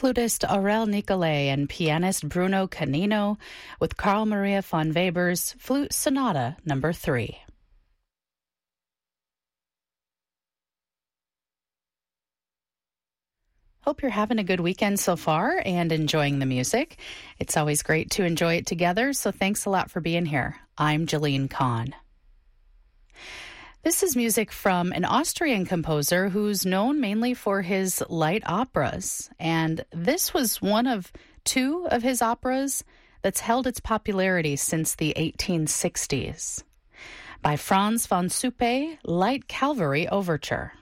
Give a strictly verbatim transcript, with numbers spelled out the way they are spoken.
flutist Aurel Nicolai and pianist Bruno Canino with Carl Maria von Weber's Flute Sonata number three. Hope you're having a good weekend so far and enjoying the music. It's always great to enjoy it together, so thanks a lot for being here. I'm Jeline Kahn. This is music from an Austrian composer who's known mainly for his light operas, and this was one of two of his operas that's held its popularity since the eighteen sixties. By Franz von Suppe, Light Cavalry Overture.